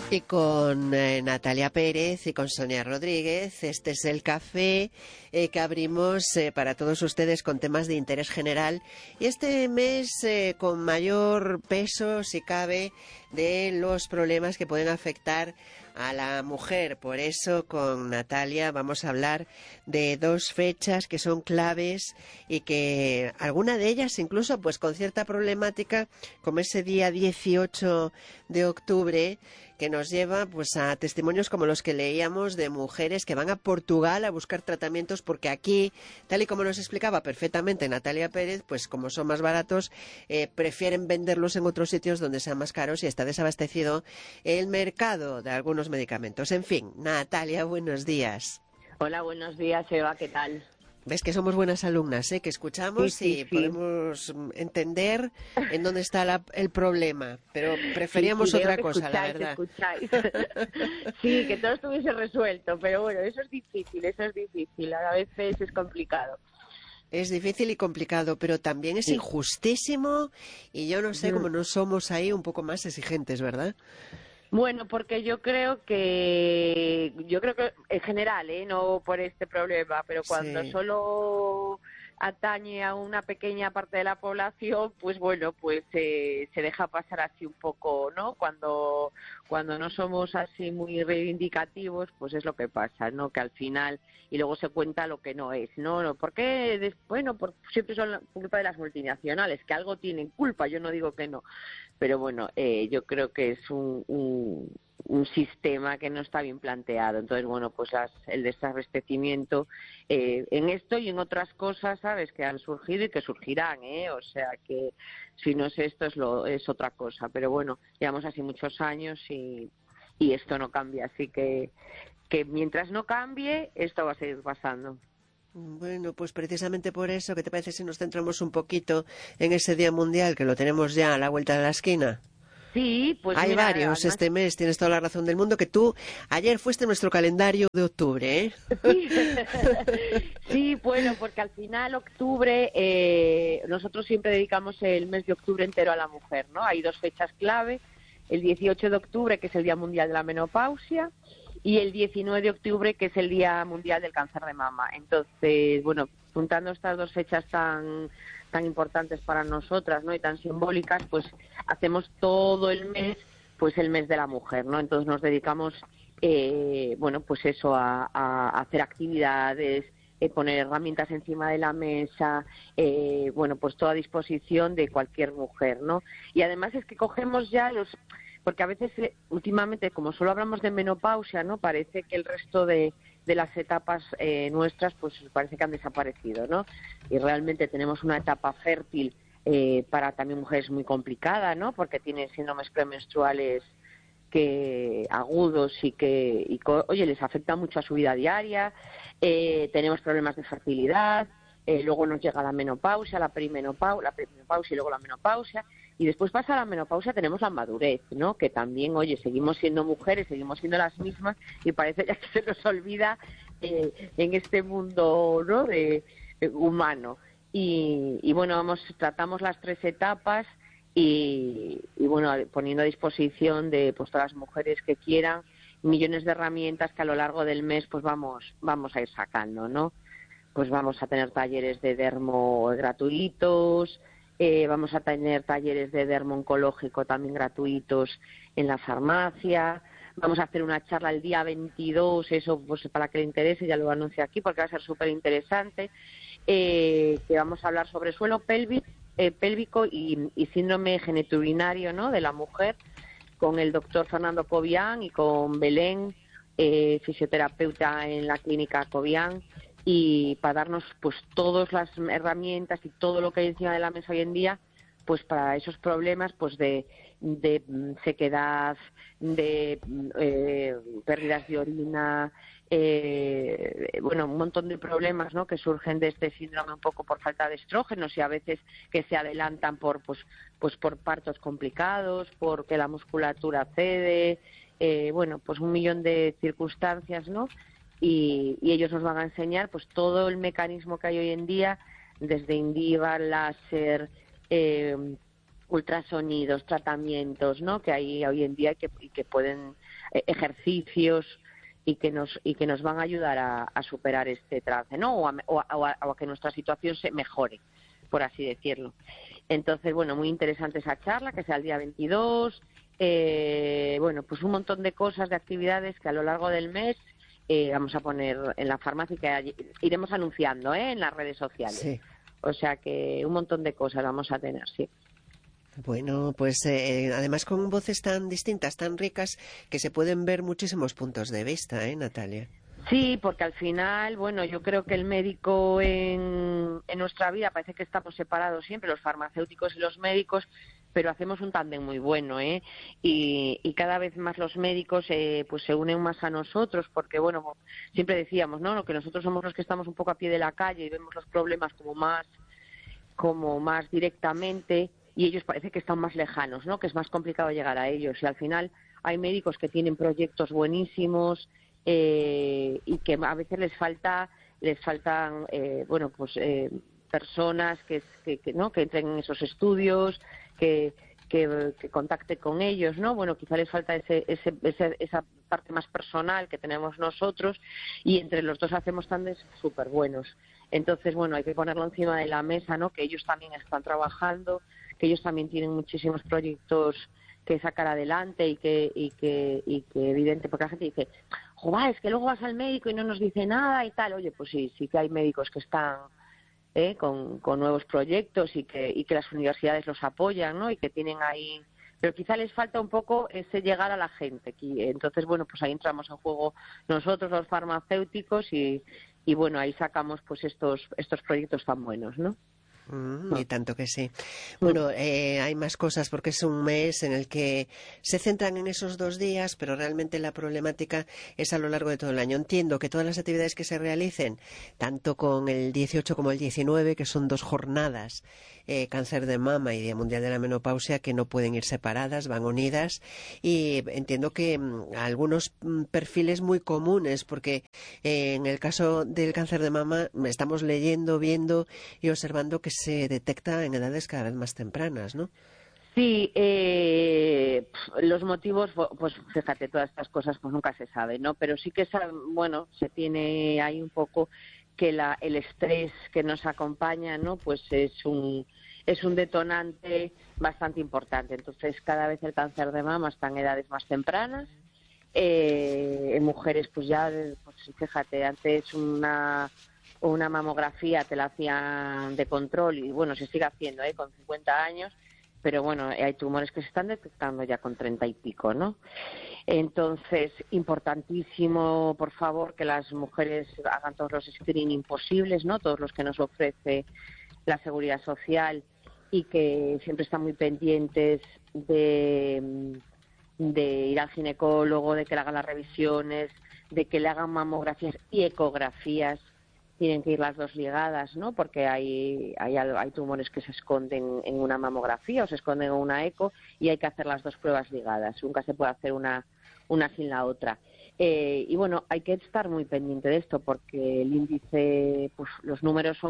Y con Natalia Pérez y con Sonia Rodríguez, este es el café que abrimos para todos ustedes con temas de interés general. Y este mes con mayor peso, si cabe, de los problemas que pueden afectar a la mujer. Por eso con Natalia vamos a hablar de dos fechas que son claves y que alguna de ellas incluso pues con cierta problemática, como ese día 18 de octubre, que nos lleva pues a testimonios como los que leíamos de mujeres que van a Portugal a buscar tratamientos porque aquí, tal y como nos explicaba perfectamente Natalia Pérez, pues como son más baratos, prefieren venderlos en otros sitios donde sean más caros y está desabastecido el mercado de algunos medicamentos. En fin, Natalia, buenos días. Hola, buenos días, Eva, ¿qué tal? Ves que somos buenas alumnas, que escuchamos Sí. podemos entender en dónde está el problema, pero preferíamos Veo otra que cosa, la verdad. escucháis. Sí, que todo estuviese resuelto, pero bueno, eso es difícil, a veces es complicado. Es difícil y complicado, pero también es Sí. injustísimo y yo no sé cómo no somos ahí un poco más exigentes, ¿verdad? Bueno, porque yo creo que en general, no por este problema, pero cuando Sí. solo atañe a una pequeña parte de la población, pues bueno, pues se deja pasar así un poco, ¿no? Cuando no somos así muy reivindicativos, pues es lo que pasa, ¿no? Que al final y luego se cuenta lo que no es, ¿no? ¿Por qué? Bueno, siempre son la culpa de las multinacionales, que algo tienen culpa, yo no digo que no. Pero bueno, yo creo que es un sistema que no está bien planteado. Entonces, bueno, pues el desabastecimiento en esto y en otras cosas, ¿sabes?, que han surgido y que surgirán, O sea, que si no es esto, es otra cosa. Pero bueno, llevamos así muchos años y esto no cambia. Así que mientras no cambie, esto va a seguir pasando. Bueno, pues precisamente por eso, ¿qué te parece si nos centramos un poquito en ese Día Mundial, que lo tenemos ya a la vuelta de la esquina? Sí, pues Hay mira, varios además... este mes, tienes toda la razón del mundo, que tú ayer fuiste nuestro calendario de octubre, ¿eh? Sí. Sí, bueno, porque al final octubre, nosotros siempre dedicamos el mes de octubre entero a la mujer, ¿no? Hay dos fechas clave, el 18 de octubre, que es el Día Mundial de la Menopausia, y el 19 de octubre, que es el Día Mundial del Cáncer de Mama. Entonces, bueno, juntando estas dos fechas tan importantes para nosotras, ¿no?, y tan simbólicas, pues hacemos todo el mes, pues el mes de la mujer, ¿no? Entonces nos dedicamos bueno, pues eso, a hacer actividades, poner herramientas encima de la mesa, bueno, pues toda a disposición de cualquier mujer, ¿no? Y además es que cogemos ya porque a veces últimamente, como solo hablamos de menopausia, ¿no?, parece que el resto de las etapas nuestras, pues parece que han desaparecido, ¿no? Y realmente tenemos una etapa fértil para también mujeres muy complicada, ¿no?, porque tienen síndromes premenstruales que agudos oye, les afecta mucho a su vida diaria, tenemos problemas de fertilidad, luego nos llega la menopausia, la perimenopausia y luego la menopausia, y después pasa la menopausia, tenemos la madurez, ¿no?, que también, oye, seguimos siendo mujeres, seguimos siendo las mismas, y parece ya que se nos olvida en este mundo, ¿no?, humano. Y bueno, tratamos las tres etapas, y bueno, poniendo a disposición de pues todas las mujeres que quieran millones de herramientas que a lo largo del mes pues vamos a ir sacando, ¿no? Pues vamos a tener talleres de dermo gratuitos, vamos a tener talleres de dermo oncológico también gratuitos en la farmacia, vamos a hacer una charla el día 22, eso pues para que le interese, ya lo anuncio aquí porque va a ser súper interesante, que vamos a hablar sobre suelo pélvico y síndrome genitourinario, ¿no?, de la mujer, con el doctor Fernando Cobian y con Belén, fisioterapeuta en la clínica Cobian, y para darnos pues todas las herramientas y todo lo que hay encima de la mesa hoy en día, pues para esos problemas pues de sequedad, de pérdidas de orina, bueno, un montón de problemas, ¿no?, que surgen de este síndrome un poco por falta de estrógenos y a veces que se adelantan por por partos complicados, porque la musculatura cede, bueno, pues un millón de circunstancias, ¿no? Y ellos nos van a enseñar pues todo el mecanismo que hay hoy en día, desde Indiva, láser, ultrasonidos, tratamientos, ¿no? Que hay hoy en día y que pueden ejercicios y que nos van a ayudar a superar este trance, ¿no? O a que nuestra situación se mejore, por así decirlo. Entonces, bueno, muy interesante esa charla, que sea el día 22. Bueno, pues un montón de cosas, de actividades que a lo largo del mes vamos a poner en la farmacia y que iremos anunciando en las redes sociales. Sí. O sea que un montón de cosas vamos a tener, sí. Bueno, pues además con voces tan distintas, tan ricas, que se pueden ver muchísimos puntos de vista, Natalia? Sí, porque al final, bueno, yo creo que el médico en nuestra vida parece que estamos separados siempre, los farmacéuticos y los médicos, pero hacemos un tándem muy bueno, y cada vez más los médicos pues se unen más a nosotros, porque bueno, siempre decíamos, ¿no?, que nosotros somos los que estamos un poco a pie de la calle y vemos los problemas como más directamente, y ellos parece que están más lejanos, ¿no?, que es más complicado llegar a ellos, y al final hay médicos que tienen proyectos buenísimos y que a veces les faltan bueno, pues personas que no, que entren en esos estudios, que contacte con ellos, ¿no? Bueno, quizá les falta esa parte más personal que tenemos nosotros, y entre los dos hacemos tandes súper buenos. Entonces, bueno, hay que ponerlo encima de la mesa, ¿no?, que ellos también están trabajando, que ellos también tienen muchísimos proyectos que sacar adelante y que evidente, porque la gente dice, joder, es que luego vas al médico y no nos dice nada y tal. Oye, pues sí que hay médicos que están con nuevos proyectos y que las universidades los apoyan, ¿no?, y que tienen ahí, pero quizá les falta un poco ese llegar a la gente. Entonces, bueno, pues ahí entramos en juego nosotros, los farmacéuticos, y bueno, ahí sacamos pues estos proyectos tan buenos, ¿no? Y tanto que sí. Bueno, hay más cosas porque es un mes en el que se centran en esos 2 días, pero realmente la problemática es a lo largo de todo el año. Entiendo que todas las actividades que se realicen, tanto con el 18 como el 19, que son 2 jornadas, cáncer de mama y Día Mundial de la Menopausia, que no pueden ir separadas, van unidas, y entiendo que algunos perfiles muy comunes, porque en el caso del cáncer de mama estamos leyendo, viendo y observando que se detecta en edades cada vez más tempranas, ¿no? Sí, los motivos, pues fíjate, todas estas cosas pues nunca se sabe, ¿no? Pero sí que bueno, se tiene ahí un poco que el estrés que nos acompaña, ¿no?, pues es un detonante bastante importante. Entonces, cada vez el cáncer de mama está en edades más tempranas. En mujeres, pues ya, pues fíjate, antes una mamografía te la hacían de control y bueno, se sigue haciendo con 50 años, pero bueno, hay tumores que se están detectando ya con 30 y pico, ¿no? Entonces, importantísimo, por favor, que las mujeres hagan todos los screening posibles, ¿no?, todos los que nos ofrece la Seguridad Social, y que siempre están muy pendientes de ir al ginecólogo, de que le hagan las revisiones, de que le hagan mamografías y ecografías. Tienen que ir las dos ligadas, ¿no?, porque hay tumores que se esconden en una mamografía o se esconden en una eco, y hay que hacer las dos pruebas ligadas. Nunca se puede hacer una sin la otra. Y bueno, hay que estar muy pendiente de esto porque el índice, pues los números son